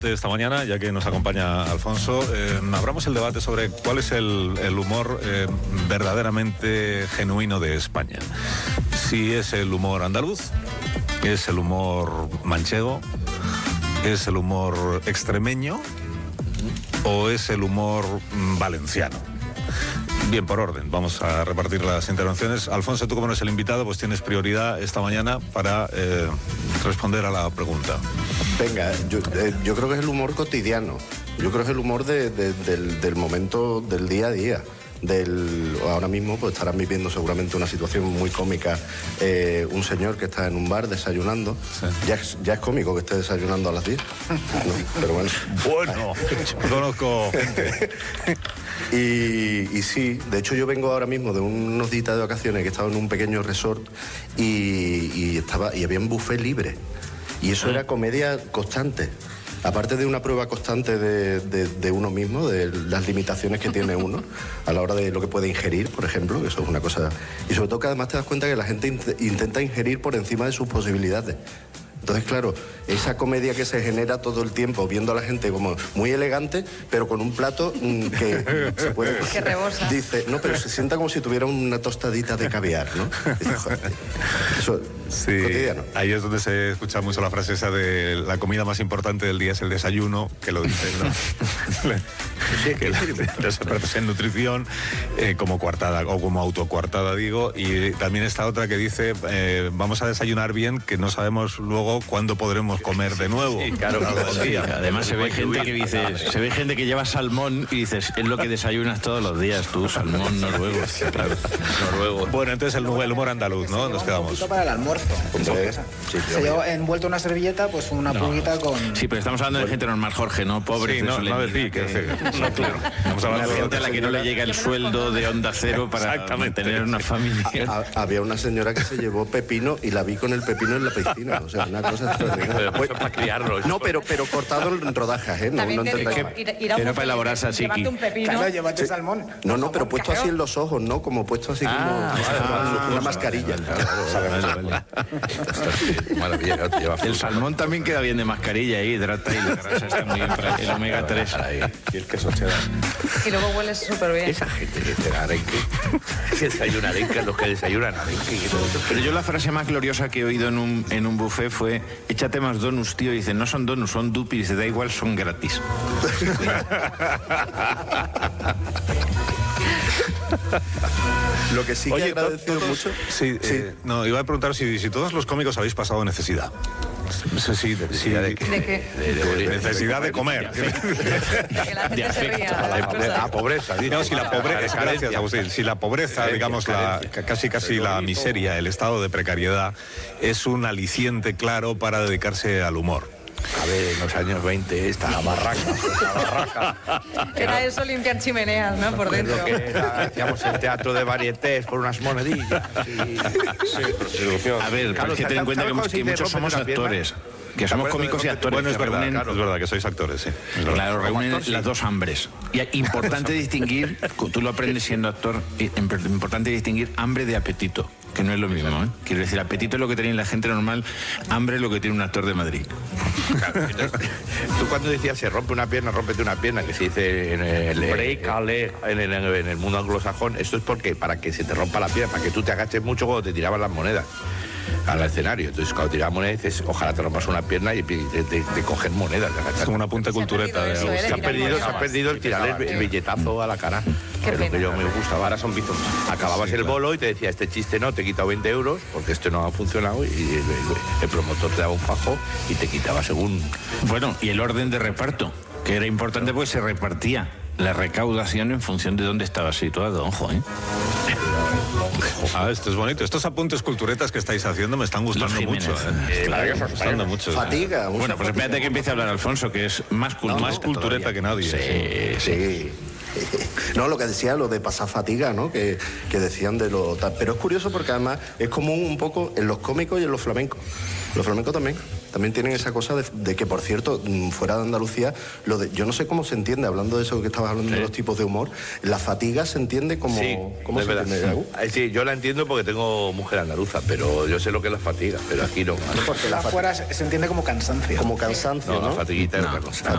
Esta mañana, ya que nos acompaña Alfonso, abramos el debate sobre cuál es el humor verdaderamente genuino de España. Si es el humor andaluz, es el humor manchego, es el humor extremeño o es el humor valenciano. Bien, por orden, vamos a repartir las intervenciones. Alfonso, tú como eres el invitado, pues tienes prioridad esta mañana para responder a la pregunta. Venga, yo creo que es el humor cotidiano. Yo creo que es el humor del momento, del día a día. Ahora mismo pues estarán viviendo seguramente una situación muy cómica, un señor que está en un bar desayunando. Sí. Ya es cómico que esté desayunando a las 10, ¿no? Pero bueno. Bueno, conozco gente. Y sí, de hecho yo vengo ahora mismo de unos días de vacaciones que he estado en un pequeño resort y había un buffet libre. Y eso era comedia constante. Aparte de una prueba constante de uno mismo, de las limitaciones que tiene uno a la hora de lo que puede ingerir, por ejemplo, que eso es una cosa. Y sobre todo que además te das cuenta que la gente intenta ingerir por encima de sus posibilidades. Entonces, claro, esa comedia que se genera todo el tiempo viendo a la gente como muy elegante, pero con un plato que se puede... Que rebosa. Dice, no, pero se sienta como si tuviera una tostadita de caviar, ¿no? Dice, joder, eso sí, cotidiano. Ahí es donde se escucha mucho la frase esa de la comida más importante del día es el desayuno, que lo dicen, ¿no? Sí, que los expertos en nutrición, como coartada o como autocoartada, digo, y también está otra que dice, vamos a desayunar bien, que no sabemos luego cuándo podremos comer de nuevo. Sí, claro. Además se ve gente que dice, gente que lleva salmón y dices, es lo que desayunas todos los días tú, salmón noruego. Claro. Noruego. Bueno, entonces el humor andaluz, ¿no? Nos quedamos. Para el almuerzo. Se lleva envuelto una servilleta, pues una pulguita con... Sí, pero estamos hablando de gente normal, Jorge, no pobre. Sí, no de ti, no, claro. Estamos hablando de gente a la que no le llega el sueldo de Onda Cero para mantener una familia. Había una señora que se llevó pepino y la vi con el pepino en la piscina. O sea, una cosa extraordinaria. Pues para criarlo. No, pero cortado en rodajas, ¿eh? No era para elaborarse así. Llévate un pepino. Claro, llévate salmón. No, pero puesto así en los ojos, ¿no? Como puesto así como una mascarilla. El salmón también queda bien de mascarilla, hidrata y la grasa está muy bien para el omega 3. Y el queso cheddar. Y luego huele súper bien. Esa gente que te da arenque, que desayuna arenque, los que desayunan arenque. Pero yo la frase más gloriosa que he oído en un buffet fue, échate más donuts, tío. Y dice, no son donuts, son dupis, da igual, son gratis. Lo que sí que he agradecido mucho... Sí, no, iba a preguntar si todos los cómicos habéis pasado necesidad. Sí, ¿De qué? Necesidad de comer. Que la gente se ría. La pobreza. No, si la pobreza, gracias, Agustín. Si la pobreza, digamos, casi la miseria, el estado de precariedad, es un aliciente claro para dedicarse al humor. A ver, en los años 20 esta barraca. Era eso, limpiar chimeneas, ¿no? Por dentro. Hacíamos el teatro de varietés por unas monedillas. A ver, claro, es que ten en cuenta que muchos somos actores. Que somos cómicos y actores. Bueno, es verdad que sois actores, sí. Claro, reúnen las dos hambres. Y es importante distinguir, tú lo aprendes siendo actor, importante distinguir hambre de apetito, que no es lo mismo, ¿eh? Quiero decir, apetito es lo que tiene la gente normal, hambre es lo que tiene un actor de Madrid. Claro, entonces, tú cuando decías se rompe una pierna, rómpete una pierna, que se dice en el break a leg, en el mundo anglosajón, esto es porque para que se te rompa la pierna, para que tú te agaches mucho cuando te tiraban las monedas al escenario. Entonces cuando tirabas monedas dices, ojalá te rompas una pierna y de coger monedas. Es como una punta cultureta de Agustín. Se ha perdido el tirar el billetazo a la cara. Que es lo que yo me gustaba. Ahora son bizos. Acababas el bolo y te decía, este chiste no, te he quitado 20 euros porque esto no ha funcionado, y el promotor te daba un fajo y te quitaba según... Bueno, y el orden de reparto, que era importante porque se repartía la recaudación en función de dónde estaba situado. Ojo, ¿eh? Esto es bonito. Estos apuntes culturetas que estáis haciendo me están gustando mucho. Me están gustando mucho. Fatiga. Bueno, pues espérate que empiece a hablar Alfonso, que es más cultureta que nadie. Sí. No, lo que decía, lo de pasar fatiga, ¿no? Que decían de lo... Pero es curioso porque además es común un poco en los cómicos y en los flamencos. Los flamencos también tienen esa cosa de que, por cierto, fuera de Andalucía, yo no sé cómo se entiende, hablando de eso que estabas hablando, de los tipos de humor, la fatiga se entiende como... Sí, ¿cómo se entiende? Sí, yo la entiendo porque tengo mujer andaluza, pero yo sé lo que es la fatiga, pero aquí no. Porque afuera se entiende como cansancio. Como cansancio, ¿no? La fatiguita es otra cosa.